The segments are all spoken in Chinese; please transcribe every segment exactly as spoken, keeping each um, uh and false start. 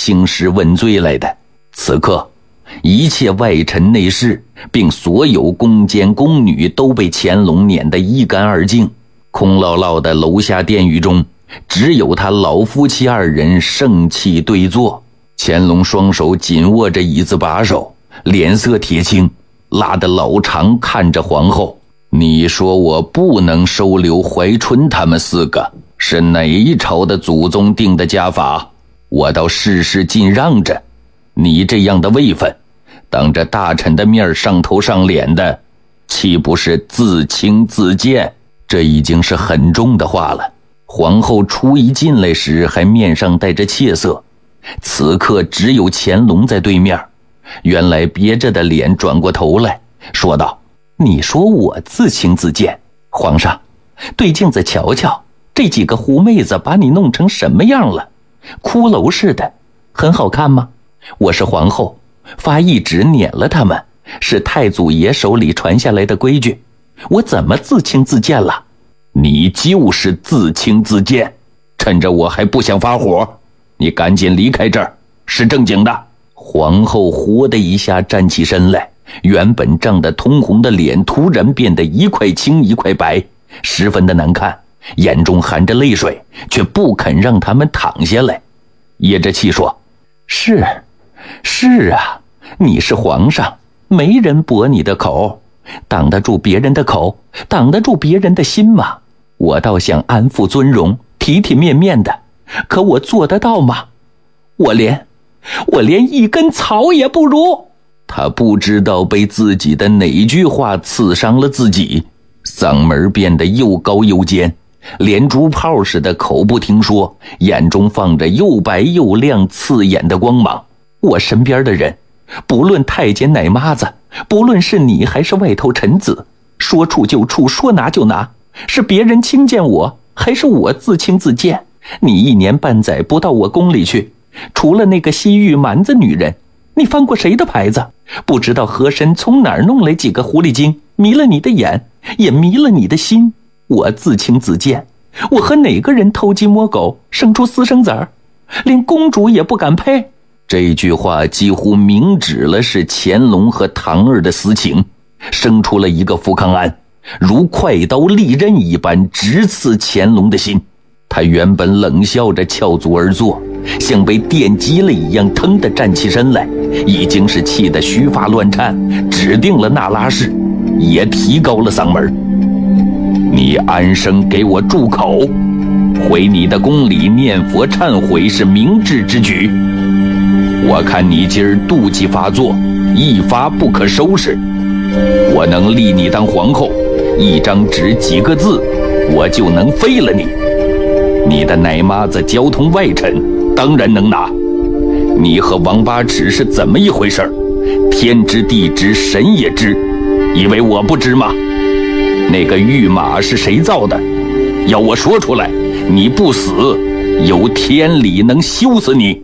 兴师问罪来的。此刻一切外臣内侍并所有宫监宫女都被乾隆撵得一干二净，空落落的楼下殿宇中只有他老夫妻二人盛气对坐。乾隆双手紧握着椅子把手，脸色铁青，拉得老长看着皇后。你说我不能收留怀春他们四个，是哪一朝的祖宗定的家法？我倒事事尽让着，你这样的位分，当着大臣的面上头上脸的，岂不是自轻自贱？这已经是很重的话了。皇后初一进来时还面上带着怯色，此刻只有乾隆在对面，原来憋着的脸转过头来说道：你说我自轻自贱，皇上，对镜子瞧瞧，这几个狐妹子把你弄成什么样了？骷髅似的，很好看吗？我是皇后，发懿旨撵了他们，是太祖爷手里传下来的规矩，我怎么自轻自贱了？你就是自轻自贱，趁着我还不想发火，你赶紧离开这儿，是正经的。皇后呼的一下站起身来，原本涨得通红的脸突然变得一块青一块白，十分的难看，眼中含着泪水，却不肯让他们躺下来，噎着气说：是是啊，你是皇上，没人驳你的口，挡得住别人的口，挡得住别人的心吗？我倒想安抚尊荣，体体面面的，可我做得到吗？我连我连一根草也不如。他不知道被自己的哪句话刺伤了自己，嗓门变得又高又尖，连珠炮似的口不听说，眼中放着又白又亮刺眼的光芒。我身边的人，不论太监奶妈子，不论是你还是外头臣子，说处就处，说拿就拿，是别人轻贱我，还是我自轻自贱？你一年半载不到我宫里去，除了那个西域蛮子女人，你翻过谁的牌子？不知道和珅从哪儿弄来几个狐狸精，迷了你的眼，也迷了你的心。我自轻自贱，我和哪个人偷鸡摸狗，生出私生子儿？连公主也不敢配。这句话几乎明指了是乾隆和唐儿的私情，生出了一个福康安，如快刀利刃一般直刺乾隆的心。他原本冷笑着翘足而坐，像被电击了一样腾地站起身来，已经是气得须发乱颤，指定了那拉氏，也提高了嗓门：你安生给我住口，回你的宫里念佛忏悔是明智之举，我看你今儿妒忌发作，一发不可收拾，我能立你当皇后，一张纸几个字，我就能废了你。你的奶妈子交通外臣，当然能拿。你和王八尺是怎么一回事？天知地知神也知，以为我不知吗？那个御马是谁造的？要我说出来，你不死，有天理能休死你。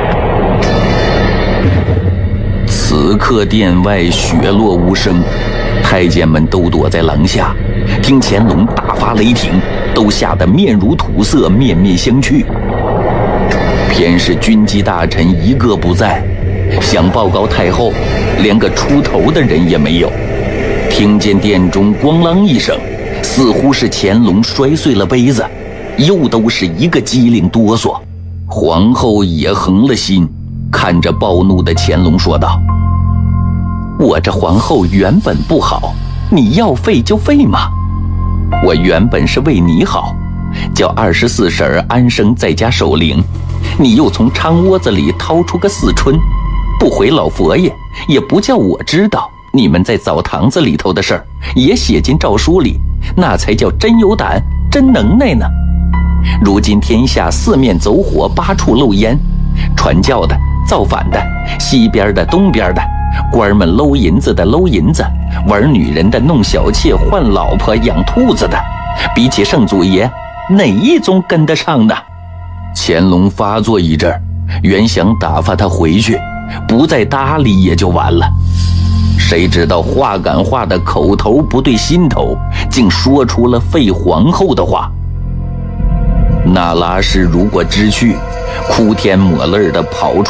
此刻殿外血落无声，太监们都躲在廊下，听乾隆大发雷霆，都吓得面如土色，面面相觑。偏是军机大臣一个不在，想报告太后，连个出头的人也没有。听见殿中咣啷一声，似乎是乾隆摔碎了杯子，又都是一个机灵哆嗦。皇后也横了心，看着暴怒的乾隆说道：我这皇后原本不好，你要废就废嘛。我原本是为你好，叫二十四婶儿安生在家守灵，你又从仓窝子里掏出个四春，不回老佛爷，也不叫我知道，你们在澡堂子里头的事儿也写进诏书里，那才叫真有胆，真能耐呢。如今天下四面走火，八处漏烟，传教的、造反的、西边的、东边的，官们搂银子的搂银子，玩女人的弄小妾，换老婆养兔子的，比起圣祖爷，哪一宗跟得上呢？乾隆发作一阵，原想打发他回去，不再搭理也就完了。谁知道话赶话的口头不对心头，竟说出了废皇后的话。那拉氏如果知趣，哭天抹泪的跑出